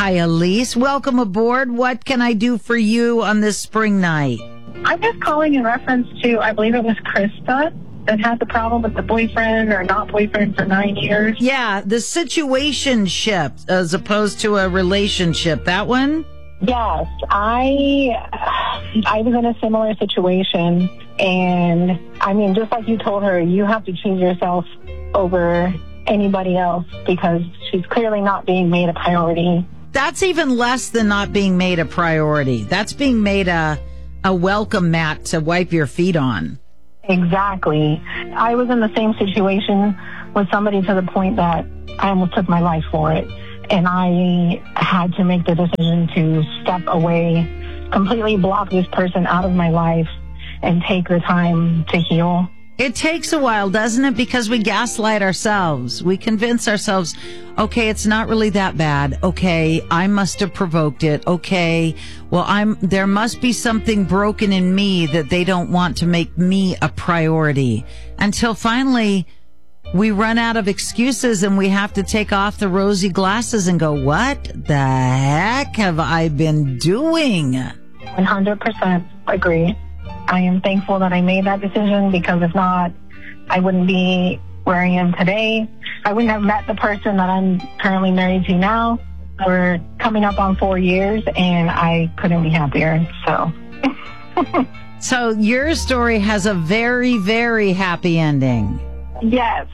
Hi, Elise. Welcome aboard. What can I do for you on this spring night? I'm just calling in reference to, I believe it was Krista that had the problem with the boyfriend or not boyfriend for 9 years. Yeah, the situationship as opposed to a relationship. That one? Yes, I was in a similar situation, and I mean, just like you told her, you have to choose yourself over anybody else because she's clearly not being made a priority. That's even less than not being made a priority. That's being made a welcome mat to wipe your feet on. Exactly. I was in the same situation with somebody to the point that I almost took my life for it. And I had to make the decision to step away, completely block this person out of my life, and take the time to heal. It takes a while, doesn't it? Because we gaslight ourselves. We convince ourselves, okay, it's not really that bad. Okay, I must have provoked it. Okay, well, there must be something broken in me that they don't want to make me a priority. Until finally, we run out of excuses and we have to take off the rosy glasses and go, what the heck have I been doing? 100% agree. I am thankful that I made that decision because if not, I wouldn't be where I am today. I wouldn't have met the person that I'm currently married to now. We're coming up on 4 years and I couldn't be happier. So, So your story has a very, very happy ending. Yes.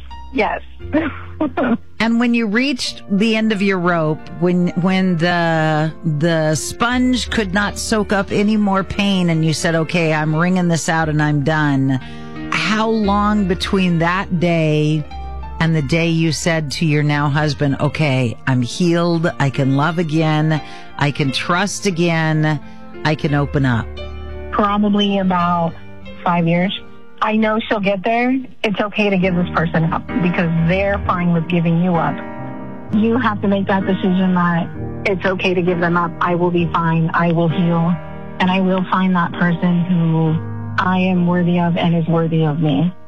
And when you reached the end of your rope, when the sponge could not soak up any more pain and you said, okay, I'm wringing this out and I'm done, how long between that day and the day you said to your now husband, okay, I'm healed, I can love again, I can trust again, I can open up? Probably about 5 years. I know she'll get there. It's okay to give this person up because they're fine with giving you up. You have to make that decision that it's okay to give them up. I will be fine. I will heal. And I will find that person who I am worthy of and is worthy of me.